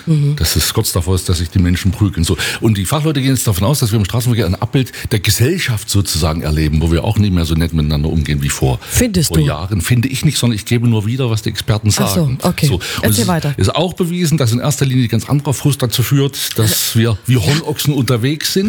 dass es kurz davor ist, dass sich die Menschen prügeln. So. Und die Fachleute gehen jetzt davon aus, dass wir im Straßenverkehr ein Abbild der Gesellschaft sozusagen erleben, wo wir auch nicht mehr so nett miteinander umgehen wie vor Jahren. Finde ich nicht, sondern ich gebe nur wieder, was die Experten sagen. Ach so, okay. So. Erzähl weiter. Es ist auch bewiesen, dass in erster Linie ganz anderer Frust dazu führt, dass wir wie Hornochsen unterwegs sind.